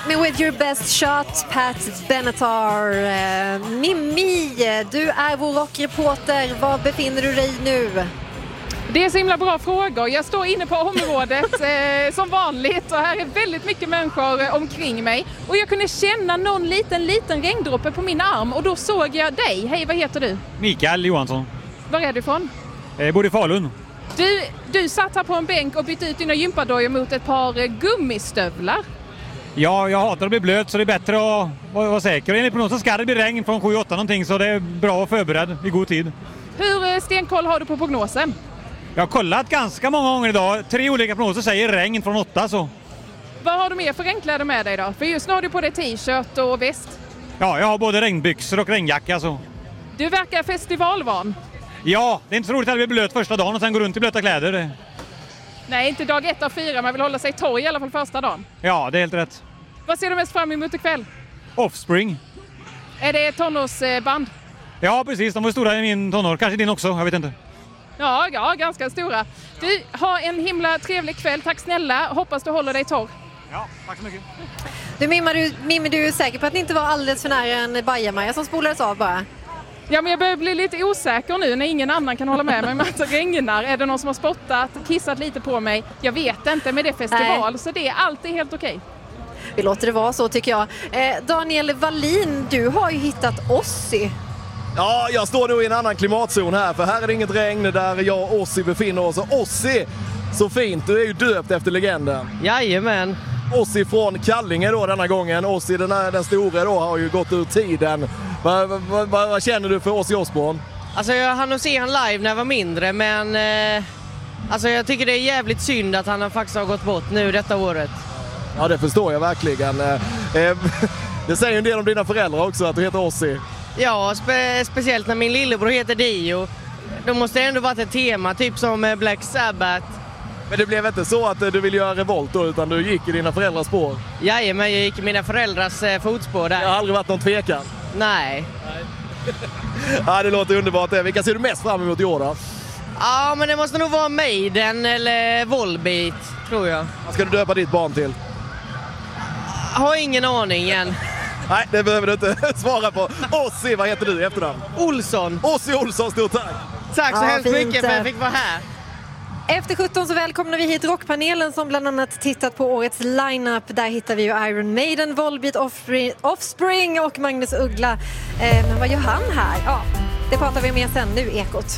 Hit me with your best shot, Pat Benatar. Mimmi, du är vår rockreporter. Var befinner du dig nu? Det är så himla bra frågor. Jag står inne på området som vanligt och här är väldigt mycket människor omkring mig. Och jag kunde känna någon liten regndroppe på min arm och då såg jag dig. Hej, vad heter du? Mikael Johansson. Var är du ifrån? Jag bor i Falun. Du satt här på en bänk och bytte ut dina gympadojor mot ett par gummistövlar. Ja, jag hatar att bli blöt så det är bättre att vara säker. Enligt prognosen ska det bli regn från 7-8 någonting så det är bra att förbereda i god tid. Hur stenkoll har du på prognosen? Jag har kollat ganska många gånger idag. 3 olika prognoser säger regn från 8 så. Vad har du mer för regnkläder med dig då? För just nu har du på dig t-shirt och väst. Ja, jag har både regnbyxor och regnjacka så. Du verkar festivalvan. Ja, det är inte så roligt att bli blöt första dagen och sen gå runt i blöta kläder. Nej, inte dag 1 av 4. Man vill hålla sig torr i alla fall första dagen. Ja, det är helt rätt. Vad ser du mest fram emot ikväll? Offspring. Är det ett tonårsband? Ja, precis. De var stora i min tonår. Kanske din också, jag vet inte. Ja, ganska stora. Du, har en himla trevlig kväll. Tack snälla. Hoppas du håller dig torr. Ja, tack så mycket. Mimmi, du är säker på att ni inte var alldeles för nära en bajamaja som spolades av bara? Ja, men jag börjar bli lite osäker nu när ingen annan kan hålla med mig om att det regnar. Är det någon som har spottat, kissat lite på mig? Jag vet inte, men det är festival så det är alltid helt okej. Vi låter det vara så tycker jag. Daniel Wallin, du har ju hittat Ozzy. Ja, jag står nu i en annan klimatzon här för här är det inget regn där jag och Ozzy befinner oss. Ozzy, så fint, du är ju döpt efter legenden. Jajamän. Ozzy från Kallinge då denna gången. Ozzy den stora då har ju gått ur tiden. Vad känner du för Ozzy Osbourne? Alltså jag hann se han live när jag var mindre men alltså jag tycker det är jävligt synd att han faktiskt har gått bort nu detta året. Ja, det förstår jag verkligen. Det säger en del om dina föräldrar också att du heter Ozzy. Ja, speciellt när min lillebror heter Dio. Då måste det ändå varit ett tema, typ som Black Sabbath. Men det blev inte så att du ville göra revolt då, utan du gick i dina föräldrars spår? Jajamän, jag gick i mina föräldrars fotspår där. Det har aldrig varit någon tvekan? Nej. Ja, det låter underbart. Vilka ser du mest fram emot i år då? Ja, men det måste nog vara Maiden eller Volbeat, tror jag. Vad ska du döpa ditt barn till? Har ingen aning än. Nej, det behöver du inte svara på. Ozzy, vad heter du i efternamn? Olsson. Ozzy Olsson, stort tack. Tack så hemskt fint. mycket för att jag fick vara här. Efter 17 så välkomnar vi hit rockpanelen som bland annat tittat på årets lineup. Där hittar vi ju Iron Maiden, Volbeat, Offspring och Magnus Uggla. Men vad gör han här? Ja, det pratar vi med sen. Nu Ekot.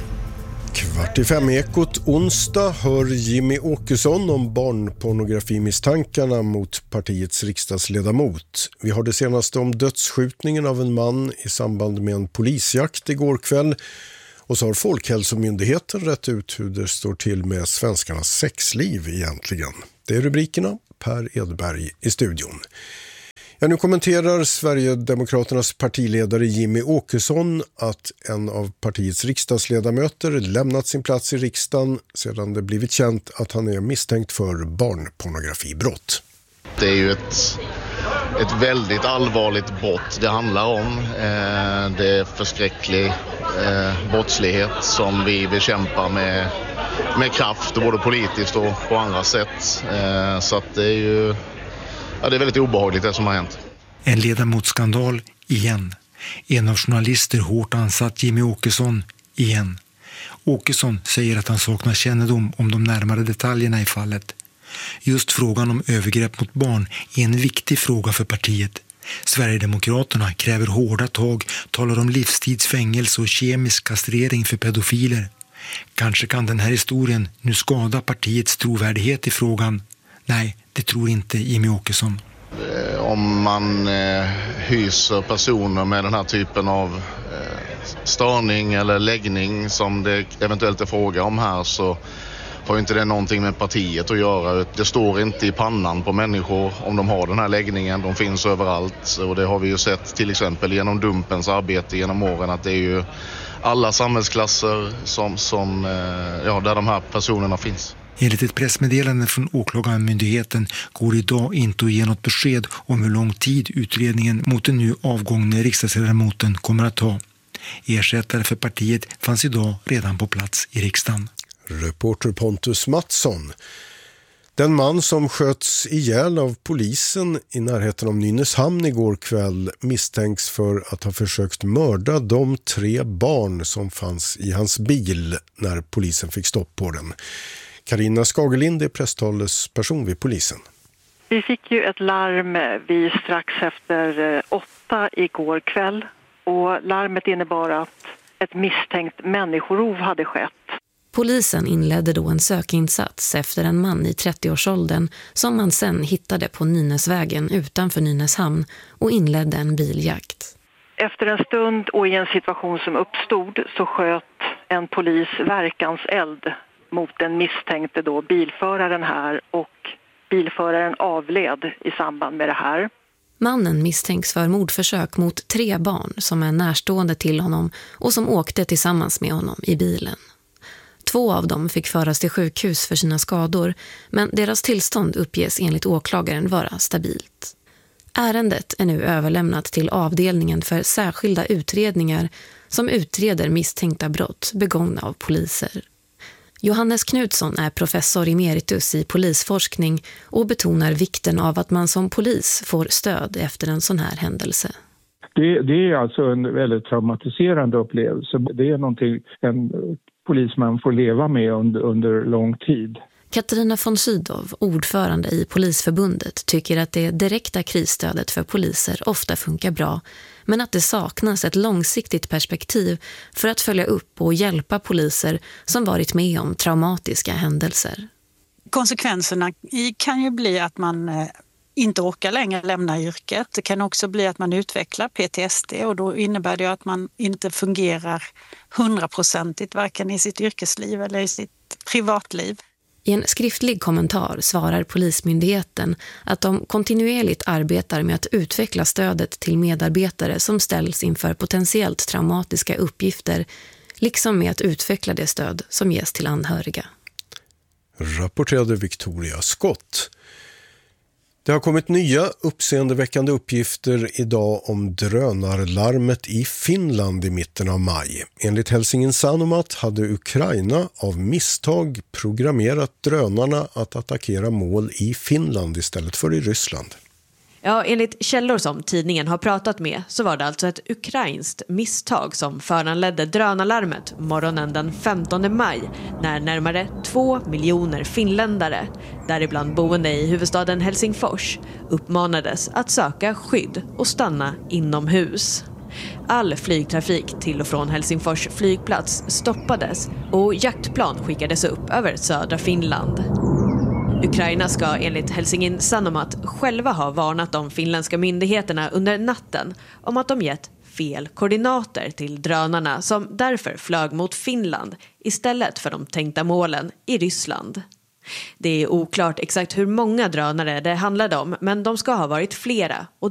4:45 Ekot onsdag hör Jimmy Åkesson om barnpornografimisstankarna mot partiets riksdagsledamot. Vi har det senaste om dödsskjutningen av en man i samband med en polisjakt igår kväll. Och så har Folkhälsomyndigheten rätt ut hur det står till med svenskarnas sexliv egentligen. Det är rubrikerna. Per Edberg i studion. Ja, nu kommenterar Sverigedemokraternas partiledare Jimmy Åkesson att en av partiets riksdagsledamöter lämnat sin plats i riksdagen sedan det blivit känt att han är misstänkt för barnpornografibrott. Det är ju ett väldigt allvarligt brott det handlar om. Det är förskräcklig brottslighet som vi bekämpar med kraft, både politiskt och på andra sätt. Så att det är ju det är väldigt obehagligt det som har hänt. En ledamotsskandal igen. En av journalister hårt ansatt Jimmy Åkesson igen. Åkesson säger att han saknar kännedom om de närmare detaljerna i fallet. Just frågan om övergrepp mot barn är en viktig fråga för partiet. Sverigedemokraterna kräver hårda tag, talar om livstidsfängelse och kemisk kastrering för pedofiler. Kanske kan den här historien nu skada partiets trovärdighet i frågan. Nej, det tror inte Jimmy Åkesson. Om man hyser personer med den här typen av störning eller läggning som det eventuellt är fråga om här, så har inte det någonting med partiet att göra. Det står inte i pannan på människor om de har den här läggningen. De finns överallt och det har vi ju sett till exempel genom Dumpens arbete genom åren, att det är ju alla samhällsklasser där de här personerna finns. Enligt ett pressmeddelande från åklagarmyndigheten går idag inte att ge något besked om hur lång tid utredningen mot den nu avgångne riksdagsledamoten kommer att ta. Ersättare för partiet fanns idag redan på plats i riksdagen. Reporter Pontus Mattsson. Den man som sköts ihjäl av polisen i närheten av Nynäshamn igår kväll misstänks för att ha försökt mörda de 3 barn som fanns i hans bil när polisen fick stopp på den. Carina Skagelind är presstalesperson vid polisen. Vi fick ju ett larm vid strax efter 8 igår kväll och larmet innebar att ett misstänkt människorov hade skett. Polisen inledde då en sökinsats efter en man i 30-årsåldern som man sen hittade på Nynäsvägen utanför Nynäshamn och inledde en biljakt. Efter en stund och i en situation som uppstod så sköt en polis verkanseld mot den misstänkte då bilföraren här och bilföraren avled i samband med det här. Mannen misstänks för mordförsök mot 3 barn som är närstående till honom och som åkte tillsammans med honom i bilen. 2 av dem fick föras till sjukhus för sina skador, men deras tillstånd uppges enligt åklagaren vara stabilt. Ärendet är nu överlämnat till avdelningen för särskilda utredningar som utreder misstänkta brott begångna av poliser. Johannes Knutsson är professor emeritus i polisforskning och betonar vikten av att man som polis får stöd efter en sån här händelse. Det är alltså en väldigt traumatiserande upplevelse. Det är någonting en polisman får leva med under lång tid. Katarina von Sydow, ordförande i Polisförbundet, tycker att det direkta krisstödet för poliser ofta funkar bra, men att det saknas ett långsiktigt perspektiv för att följa upp och hjälpa poliser som varit med om traumatiska händelser. Konsekvenserna kan ju bli att man inte orkar längre lämna yrket. Det kan också bli att man utvecklar PTSD och då innebär det att man inte fungerar 100% varken i sitt yrkesliv eller i sitt privatliv. I en skriftlig kommentar svarar Polismyndigheten att de kontinuerligt arbetar med att utveckla stödet till medarbetare som ställs inför potentiellt traumatiska uppgifter, liksom med att utveckla det stöd som ges till anhöriga. Rapporterade Victoria Scott. Det har kommit nya uppseendeväckande uppgifter idag om drönarlarmet i Finland i mitten av maj. Enligt Helsingin Sanomat hade Ukraina av misstag programmerat drönarna att attackera mål i Finland istället för i Ryssland. Ja, enligt källor som tidningen har pratat med så var det alltså ett ukrainskt misstag som föranledde drönarlarmet morgonen den 15 maj när närmare 2 miljoner finländare, däribland boende i huvudstaden Helsingfors, uppmanades att söka skydd och stanna inomhus. All flygtrafik till och från Helsingfors flygplats stoppades och jaktplan skickades upp över södra Finland. Ukraina ska enligt Helsingin Sanomat själva ha varnat de finländska myndigheterna under natten om att de gett fel koordinater till drönarna som därför flög mot Finland istället för de tänkta målen i Ryssland. Det är oklart exakt hur många drönare det handlade om, men de ska ha varit flera och